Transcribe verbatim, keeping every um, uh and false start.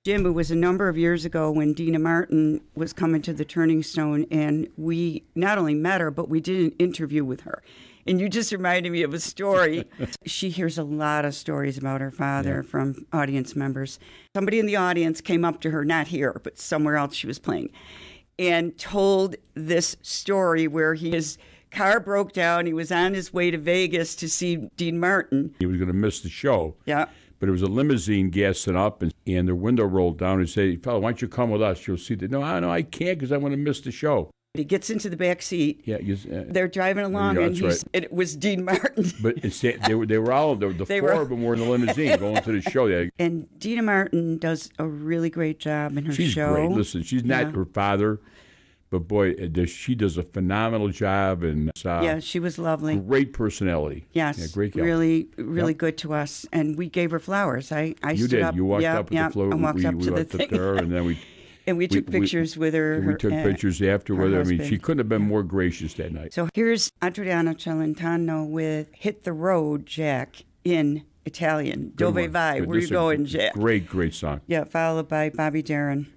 Jim, it was a number of years ago when Deana Martin was coming to the Turning Stone, and we not only met her, but we did an interview with her. And you just reminded me of a story. She hears a lot of stories about her father yeah. from audience members. Somebody in the audience came up to her, not here, but somewhere else she was playing, and told this story where he, his car broke down. He was on his way to Vegas to see Dean Martin. He was going to miss the show. Yeah. But it was a limousine gassing up, and, and their window rolled down and said, "Fella, why don't you come with us? You'll see that." No, I no, I can't because I want to miss the show. He gets into the back seat. Yeah, you, uh, they're driving along, and, he's, right. and it was Dean Martin. But it's, they were they were all the, the four were, of them were in the limousine going to the show. Yeah. And Deana Martin does a really great job in her she's show. She's great. Listen, she's not yeah. her father, but boy, she does a phenomenal job. And uh, yeah, she was lovely. Great personality. Yes, yeah, great. Really, really yep. good to us, and we gave her flowers. I, I you stood did. up. You walked yeah, up with yeah, the float. I walked we, up we to walked the up thing. to her, and then we. And we took we, pictures we, with her. We took uh, pictures after with her. I mean, she couldn't have been more gracious that night. So here's Adriano Celentano with "Hit the Road, Jack" in Italian. Dove vai? Where you going, Jack? Great, great song. Yeah, followed by Bobby Darin.